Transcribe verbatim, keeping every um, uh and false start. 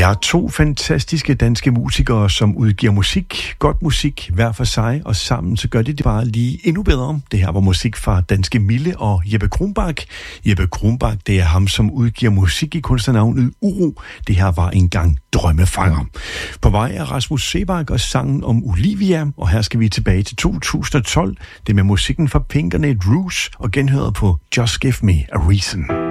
er to fantastiske danske musikere, som udgiver musik, godt musik, hver for sig, og sammen så gør det det bare lige endnu bedre. Det her var musik fra Danske Mille og Jeppe Kronbak. Jeppe Kronbak, det er ham, som udgiver musik i kunstnernavnet Uro. Det her var engang Drømmefanger. På vej er Rasmus Seebach og sangen om Olivia, og her skal vi tilbage til to tusind og tolv. Det med musikken fra Pink og Nate Rouge og genhøret på Just Give Me a Reason.